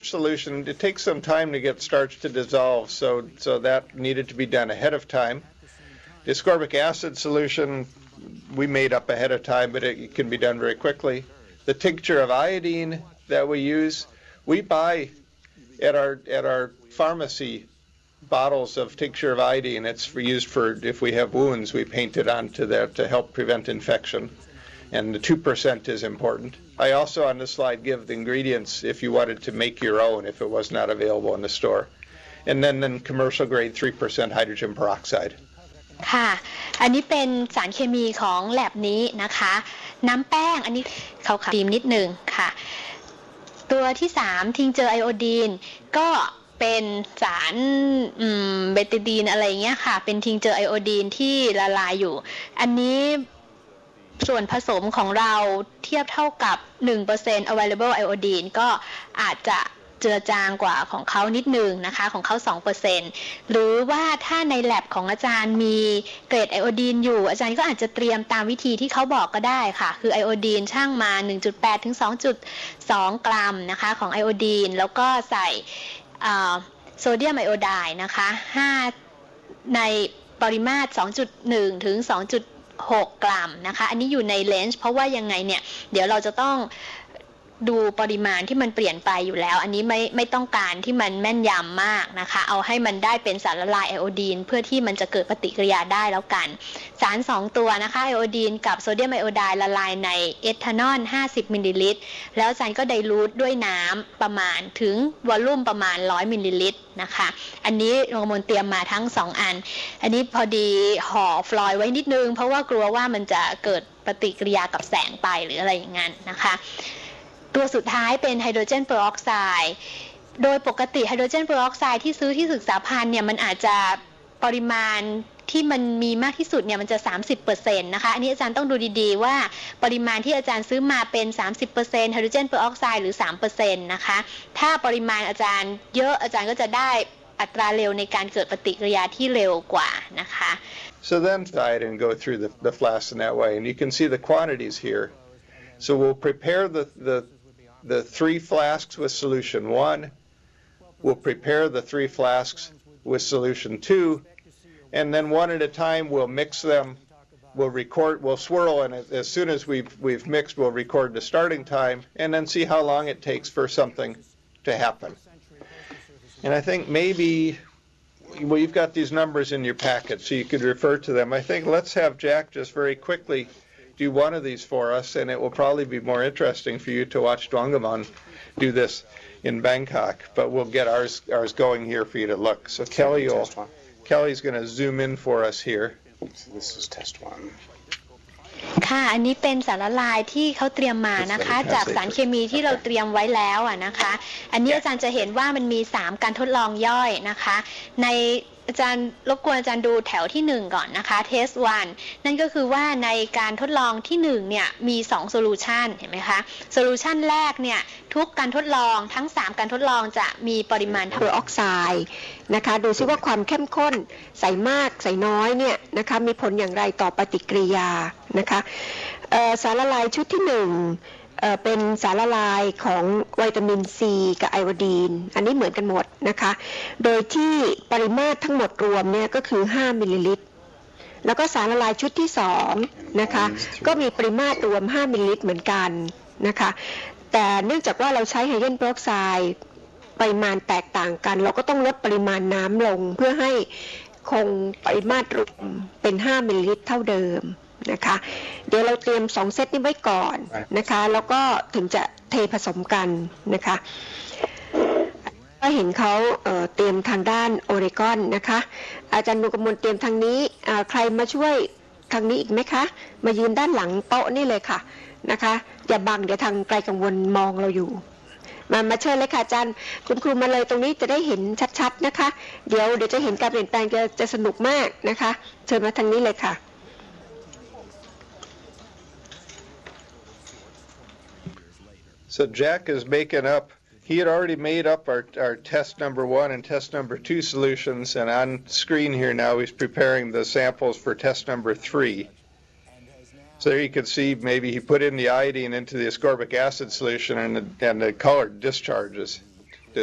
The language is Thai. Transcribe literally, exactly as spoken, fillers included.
solution, it takes some time to get starch to dissolve, so so that needed to be done ahead of time. The ascorbic acid solution we made up ahead of time, but it can be done very quickly. The tincture of iodine that we use, we buy at our at our pharmacy bottles of tincture of iodine. It's for, used for if we have wounds, we paint it onto there to help prevent infection. And the two percent is important. I also on this slide give the ingredients if you wanted to make your own if it was not available in the store. And then then commercial grade three percent hydrogen peroxide. ค่ะอันนี้เป็นสารเคมีของแลบนี้นะคะน้ำแป้งอันนี้เขาขาวนิดหนึ่งค่ะตัวที่สามทิงเจอไอโอดีนก็เป็นสารเบติดีนอะไรเงี้ยค่ะเป็นทิงเจอไอโอดีนที่ละลายอยู่อันนี้ส่วนผสมของเราเทียบเท่ากับ หนึ่งเปอร์เซ็นต์ available iodine ก็อาจจะเจือจางกว่าของเขานิดนึงนะคะของเขา สองเปอร์เซ็นต์ หรือว่าถ้าในแลบของอาจารย์มีเกรดไอโอดีนอยู่อาจารย์ก็อาจจะเตรียมตามวิธีที่เขาบอกก็ได้ค่ะคือไอโอดีนช่างมา หนึ่งจุดแปด ถึง สองจุดสอง กรัมนะคะของไอโอดีนแล้วก็ใส่โซเดียมไอโอไดด์นะคะห้าในปริมาตร สองจุดหนึ่ง ถึง สองจุดหก กรัมนะคะอันนี้อยู่ในเลนจ์เพราะว่ายังไงเนี่ยเดี๋ยวเราจะต้องดูปริมาณที่มันเปลี่ยนไปอยู่แล้วอันนี้ไม่ไม่ต้องการที่มันแม่นยำมากนะคะเอาให้มันได้เป็นสารละลายไอโอดีนเพื่อที่มันจะเกิดปฏิกิริยาได้แล้วกันสารสองตัวนะคะไอโอดีนกับโซเดียมไอโอไดด์ละลายในเอทานอลห้าสิบมิลลิลิตรแล้วอาจารย์ก็ไดลูทด้วยน้ำประมาณถึงวอลลุ่มประมาณหนึ่งร้อยมิลลิลิตรนะคะอันนี้โรงมนเตรียมมาทั้งสองอันอันนี้พอดีห่อฟลอยด์ไว้นิดนึงเพราะว่ากลัวว่ามันจะเกิดปฏิกิริยากับแสงไปหรืออะไรอย่างนั้นนะคะตัวสุดท้ายเป็นไฮโดรเจนเปอร์ออกไซด์โดยปกติไฮโดรเจนเปอร์ออกไซด์ที่ซื้อที่ศึกษาพันธุ์เนี่ยมันอาจจะปริมาณที่มันมีมากที่สุดเนี่ยมันจะ สามสิบเปอร์เซ็นต์ นะคะอันนี้อาจารย์ต้องดูดีๆว่าปริมาณที่อาจารย์ซื้อมาเป็น สามสิบเปอร์เซ็นต์ ไฮโดรเจนเปอร์ออกไซด์หรือ สามเปอร์เซ็นต์ นะคะถ้าปริมาณอาจารย์เยอะอาจารย์ก็จะได้อัตราเร็วในการเกิดปฏิกิริยาที่เร็วกว่านะคะ So then diet and go through the, the flasks in that way and you can see the quantities here. So we'll prepare the the the three flasks with solution one, we'll prepare the three flasks with solution two, and then one at a time we'll mix them, we'll record, we'll swirl, and as soon as we've, we've mixed, we'll record the starting time, and then see how long it takes for something to happen. And I think maybe, well, you've got these numbers in your packet, so you could refer to them. I think let's have Jack just very quickly do one of these for us, and it will probably be more interesting for you to watch Dwangamon do this in Bangkok, but we'll get ours ours going here for you to look. So Kelly will, Kelly's going to zoom in for us here. So this is test one. ค่ะอันนี้เป็นสารละลายที่เขาเตรียมมานะคะจากสารเคมีที่เราเตรียมไว้แล้วอ่ะนะคะอันนี้อาจารย์จะเห็นว่ามันมีสามการทดลองย่อยนะคะในอาจารย์รบกวนอาจารย์ดูแถวที่หนึ่งก่อนนะคะ test one นั่นก็คือว่าในการทดลองที่หนึ่งเนี่ยมีสองโซลูชันเห็นไหมคะโซลูชันแรกเนี่ยทุกการทดลองทั้งสามการทดลองจะมีปริมาณเปอร์ออกไซด์นะคะดูซิว่าความเข้มข้นใส่มากใส่น้อยเนี่ยนะคะมีผลอย่างไรต่อปฏิกิริยานะคะสารละลายชุดที่หนึ่งเป็นสารละลายของวิตามินซีกับไอโอดีนอันนี้เหมือนกันหมดนะคะโดยที่ปริมาตรทั้งหมดรวมเนี่ยก็คือห้ามิลลิลิตรแล้วก็สารละลายชุดที่สองนะคะก็มีปริมาตรรวมห้ามิลลิลิตรเหมือนกันนะคะแต่เนื่องจากว่าเราใช้ไฮโดรเจนเปอร์ออกไซด์ปริมาณแตกต่างกันเราก็ต้องลดปริมาณน้ำลงเพื่อให้คงปริมาตรรวมเป็นห้ามิลลิลิตรเท่าเดิมนะคะเดี๋ยวเราเตรียมสองเซตนี้ไว้ก่อนนะคะแล้วก็ถึงจะเทผสมกันนะคะก็เห็นเขาเอ่อเตรียมทางด้านโอเรกอนนะคะอาจารย์นุกมลเตรียมทางนี้ใครมาช่วยทางนี้อีกไหมคะมายืนด้านหลังโต๊ะนี่เลยค่ะนะคะอย่าบังเดี๋ยวทางไกลกังวลมองเราอยู่มามาเชิญเลยค่ะอาจารย์คุณครูมาเลยตรงนี้จะได้เห็นชัดๆนะคะเดี๋ยวเดี๋ยวจะเห็นการเปลี่ยนแปลงจะจะสนุกมากนะคะเชิญมาทางนี้เลยค่ะ So Jack is making up, he had already made up our, our test number one and test number two solutions, and on screen here now he's preparing the samples for test number three. So there you can see maybe he put in the iodine into the ascorbic acid solution and the, and the colored discharges.